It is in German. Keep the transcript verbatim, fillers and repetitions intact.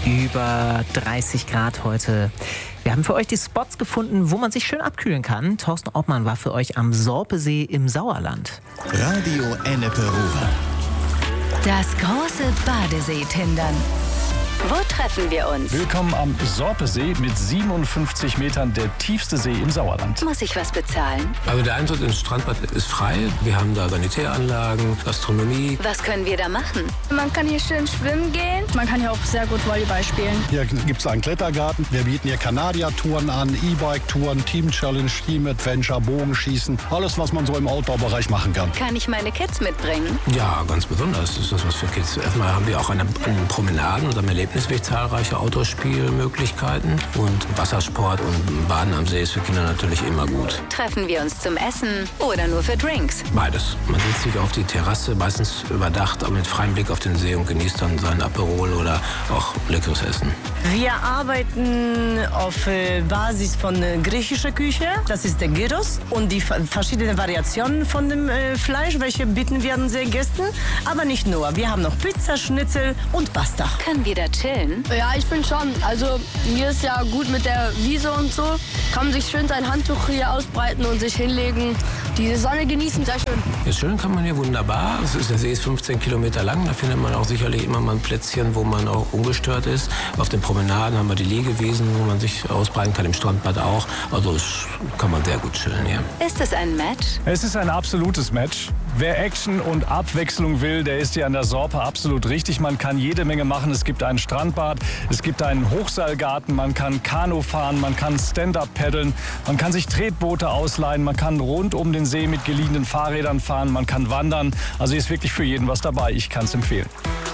Über dreißig Grad heute. Wir haben für euch die Spots gefunden, wo man sich schön abkühlen kann. Thorsten Obmann war für euch am Sorpesee im Sauerland. Radio Ennepe-Ruhr. Das große Badesee-Tindern. Wo treffen wir uns? Willkommen am Sorpesee mit siebenundfünfzig Metern, der tiefste See im Sauerland. Muss ich was bezahlen? Also der Eintritt ins Strandbad ist frei. Wir haben da Sanitäranlagen, Gastronomie. Was können wir da machen? Man kann hier schön schwimmen gehen. Man kann hier auch sehr gut Volleyball spielen. Hier gibt es einen Klettergarten. Wir bieten hier Kanadier-Touren an, E-Bike-Touren, Team-Challenge, Team-Adventure, Bogenschießen. Alles, was man so im Outdoor-Bereich machen kann. Kann ich meine Kids mitbringen? Ja, ganz besonders ist das was für Kids. Erstmal haben wir auch an den Promenaden und am Erlebnisweg zahlreiche Outdoor-Spielmöglichkeiten. Und Wassersport und Baden am See ist für Kinder natürlich immer gut. Treffen wir uns zum Essen oder nur für Drinks? Beides. Man setzt sich auf die Terrasse, meistens überdacht, aber mit freiem Blick auf den See und genießt dann sein Aperol oder auch leckeres Essen. Wir arbeiten auf äh, Basis von äh, griechischer Küche. Das ist der Gyros und die verschiedenen Variationen von dem äh, Fleisch, welche bieten wir unseren Gästen. Aber nicht nur. Wir haben noch Pizza, Schnitzel und Pasta. Können wir da chillen? Ja, ich finde schon. Also hier ist ja gut mit der Wiese und so. Kann man sich schön sein Handtuch hier ausbreiten und sich hinlegen. Die Sonne genießen, sehr schön. Ja, chillen kann man hier wunderbar. Es ist, der See ist fünfzehn Kilometer lang. Da findet man auch sicherlich immer mal ein Plätzchen, wo man auch ungestört ist. Auf den Promenaden haben wir die Liegewiesen, wo man sich ausbreiten kann, im Strandbad auch. Also das kann man sehr gut chillen hier. Ist es ein Match? Es ist ein absolutes Match. Wer Action und Abwechslung will, der ist hier an der Sorpe absolut richtig. Man kann jede Menge machen. Es gibt ein Strandbad, es gibt einen Hochseilgarten, man kann Kanu fahren, man kann Stand-up paddeln, man kann sich Tretboote ausleihen, man kann rund um den See mit geliehenen Fahrrädern fahren, man kann wandern. Also hier ist wirklich für jeden was dabei. Ich kann es empfehlen.